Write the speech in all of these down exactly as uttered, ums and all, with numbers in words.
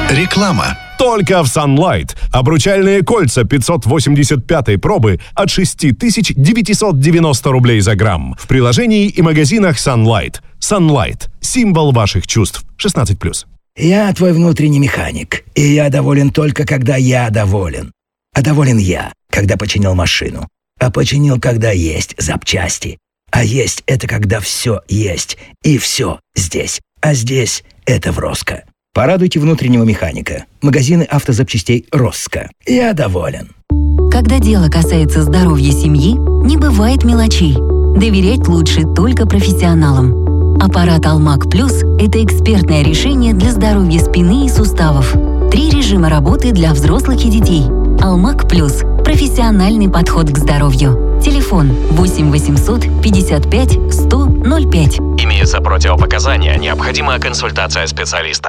Реклама. Только в Sunlight. Обручальные кольца пятьсот восемьдесят пятой пробы от шесть тысяч девятьсот девяносто рублей за грамм. В приложении и магазинах Sunlight. Sunlight. Символ ваших чувств. шестнадцать плюс. Я твой внутренний механик, и я доволен только, когда я доволен. А доволен я, когда починил машину. А починил, когда есть запчасти. А есть — это когда все есть, и все здесь. А здесь — это в Роско. Порадуйте внутреннего механика. Магазины автозапчастей «Роско». Я доволен. Когда дело касается здоровья семьи, не бывает мелочей. Доверять лучше только профессионалам. Аппарат «Алмак Плюс» — это экспертное решение для здоровья спины и суставов. Три режима работы для взрослых и детей. «Алмак Плюс» — профессиональный подход к здоровью. Телефон восемь восемьсот пятьдесят пять сто ноль пять. Имеются противопоказания, необходима консультация специалиста.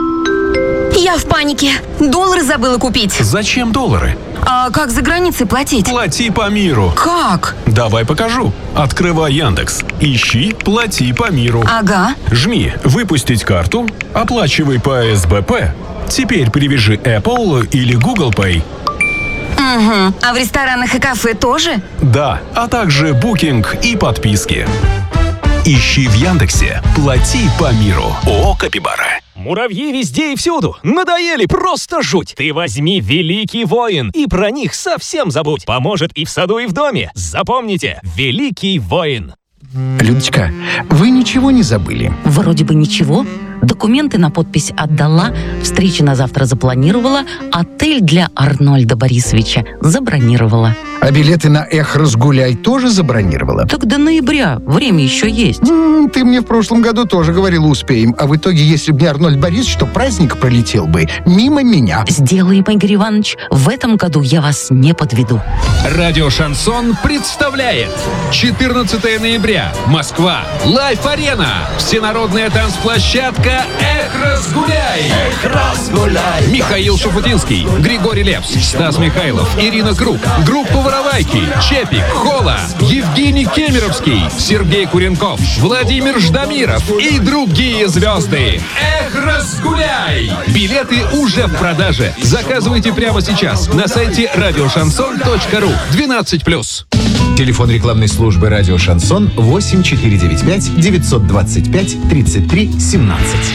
Я в панике. Доллары забыла купить. Зачем доллары? А как за границей платить? Плати по миру. Как? Давай покажу. Открывай Яндекс. Ищи «Плати по миру». Ага. Жми «Выпустить карту», оплачивай по эс бэ пэ. Теперь привяжи Apple или Google Pay. Угу. А в ресторанах и кафе тоже? Да, а также букинг и подписки. Ищи в Яндексе «Плати по миру». ООО «Капибара». Муравьи везде и всюду. Надоели, просто жуть. Ты возьми «Великий воин» и про них совсем забудь. Поможет и в саду, и в доме. Запомните, «Великий воин». Людочка, вы ничего не забыли? Вроде бы ничего. Документы на подпись отдала, встречи на завтра запланировала, отель для Арнольда Борисовича забронировала. А билеты на «Эх, разгуляй» тоже забронировала? Так до ноября, время еще есть. М-м, ты мне в прошлом году тоже говорила «успеем», а в итоге, если бы не Арнольд Борисович, то праздник пролетел бы мимо меня. Сделаем, Игорь Иванович, в этом году я вас не подведу. Радио «Шансон» представляет четырнадцатого ноября. Москва. Лайф-арена. Всенародная танцплощадка «Эх, разгуляй». Эх, разгуляй. Михаил Шуфутинский, Григорий Лепс, Стас Михайлов, Ирина Круг, группа «Воровайки», Чепик, Хола, Евгений Кемеровский, Сергей Куренков, Владимир Ждамиров и другие звезды. Эх, разгуляй. Билеты уже в продаже. Заказывайте прямо сейчас на сайте радиошансон точка ру. двенадцать плюс. Телефон рекламной службы «Радио Шансон» восемь четыре девять пять девятьсот двадцать пять тридцать три семнадцать.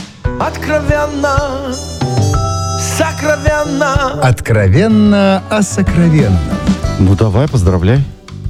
Откровенно, сокровенно. Откровенно о сокровенном. Ну давай, поздравляй.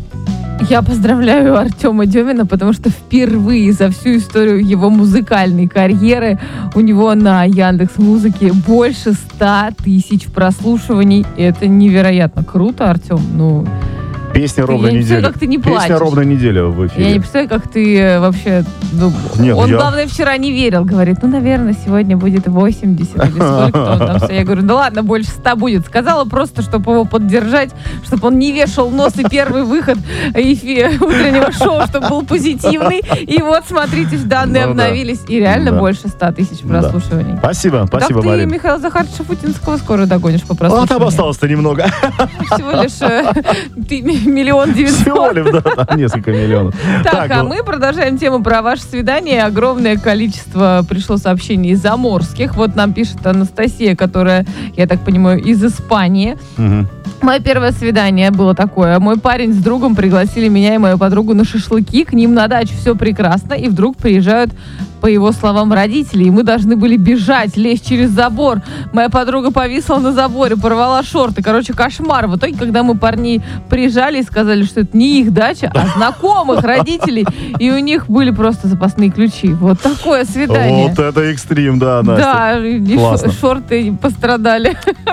Я поздравляю Артема Демина, потому что впервые за всю историю его музыкальной карьеры у него на Яндекс.Музыке больше ста тысяч прослушиваний. И это невероятно круто, Артем. Ну, Песня ровно неделю. Как ты не плачешь. Песня ровно неделю в эфире. Я не представляю, как ты вообще... Ну, Нет, он, я... главное, вчера не верил. Говорит, ну, наверное, сегодня будет восемьдесят или сколько он там. Я говорю, да ладно, больше ста будет. Сказала просто, чтобы его поддержать, чтобы он не вешал нос, и первый выход эфи, утреннего шоу, чтобы был позитивный. И вот, смотрите, данные ну, обновились. Да. И реально да. больше ста тысяч прослушиваний. Да. Спасибо, спасибо, Марина. Марин. Ты Михаила Захаровича Шафутинского скоро догонишь по прослушиванию. А там осталось-то немного. Всего лишь ты миллион девятьсот. Всего лишь, да, там несколько миллионов. Так, так а ну... мы продолжаем тему про ваше свидание. Огромное количество пришло сообщений из заморских. Вот нам пишет Анастасия, которая, я так понимаю, из Испании. Угу. Мое первое свидание было такое. Мой парень с другом пригласили меня и мою подругу на шашлыки. К ним на дачу, все прекрасно. И вдруг приезжают, по его словам, родители. И мы должны были бежать, лезть через забор. Моя подруга повисла на заборе, порвала шорты. Короче, кошмар. В итоге, когда мы парней приезжали и сказали, что это не их дача, а знакомых родителей, и у них были просто запасные ключи. Вот такое свидание. Вот это экстрим, да, Настя. Да, и классно. Шорты пострадали.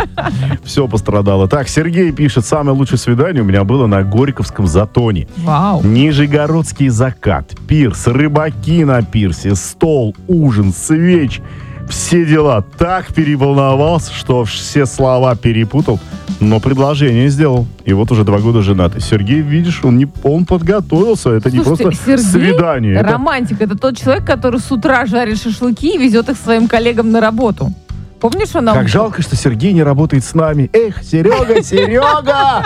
Все пострадало. Так, Сергей пишет, самое лучшее свидание у меня было на Горьковском затоне. Вау. Нижегородский закат, пирс, рыбаки на пирсе, стол, ужин, свеч, все дела. Так переволновался, что все слова перепутал, но предложение сделал. И вот уже два года женатый. Сергей, видишь, он, не, он подготовился. Это Слушайте, не просто Сергей свидание. Романтик. Это... это тот человек, который с утра жарит шашлыки и везет их своим коллегам на работу. Помнишь, он нам... Как жалко, что Сергей не работает с нами. Эх, Серега, Серега!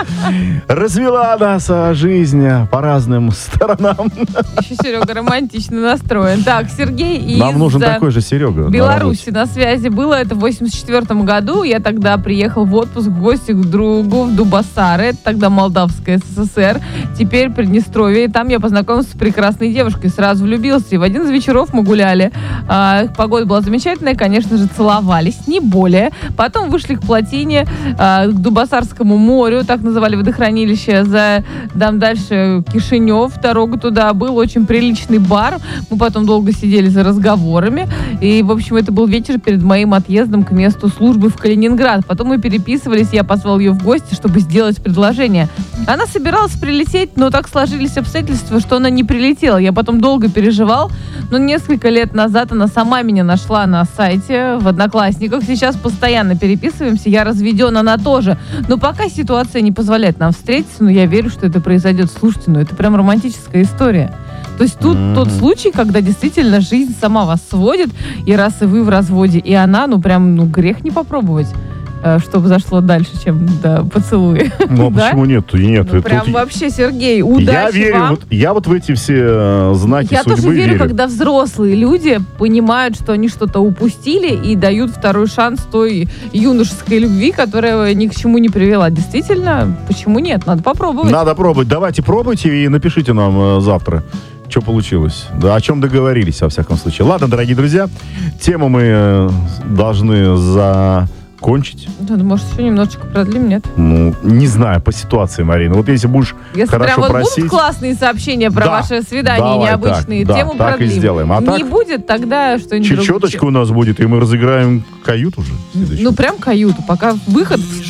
Развела нас а, жизнь по разным сторонам. Еще Серега романтично настроен. Так, Сергей из... Нам нужен такой же Серега. Беларуси на, на связи. Было это в восемьдесят четвёртом году. Я тогда приехал в отпуск в гости к другу в Дубасары. Это тогда Молдавская СССР. Теперь Приднестровье. И там я познакомился с прекрасной девушкой. Сразу влюбился. И в один из вечеров мы гуляли. А, погода была замечательная. Конечно же, целовались. Не более. Потом вышли к плотине, а, к Дубасарскому морю. Так называли водохранилище. За, там дальше Кишинев. Дорога туда. Был очень приличный бар. Мы потом долго сидели за разговорами. И, в общем, это был вечер перед моим отъездом к месту службы в Калининград. Потом мы переписывались. Я позвал ее в гости, чтобы сделать предложение. Она собиралась прилететь, но так сложились обстоятельства, что она не прилетела. Я потом долго переживал. Но несколько лет назад она сама меня нашла на сайте в Одноклассниках. Сейчас постоянно переписываемся. Я разведен, она тоже. Но пока ситуация не позволяет нам встретиться, но я верю, что это произойдет. Слушайте, ну это прям романтическая история. То есть тут mm-hmm. тот случай, когда действительно жизнь сама вас сводит, и раз и вы в разводе, и она, ну прям, ну грех не попробовать, чтобы зашло дальше, чем да, поцелуи. Ну, а да? почему нет? Нет. Ну, прям тут... вообще, Сергей, удачи я верю, вам. Вот, я вот в эти все э, знаки я судьбы тоже верю, верю, когда взрослые люди понимают, что они что-то упустили и дают второй шанс той юношеской любви, которая ни к чему не привела. Действительно, почему нет? Надо попробовать. Надо пробовать. Давайте пробуйте и напишите нам э, завтра, что получилось. Да, о чем договорились, во всяком случае. Ладно, дорогие друзья, тему мы э, должны за... кончить. Да, ну, может, еще немножечко продлим, нет? Ну, не знаю, по ситуации, Марина. Вот если будешь если хорошо прям вот просить... будут классные сообщения про да, ваше свидание давай, необычные, так, тему да, продлим. Так и сделаем. А не так, будет, тогда что-нибудь чечеточка другое. у нас будет, и мы разыграем кают уже. Ну, прям каюту. Пока выход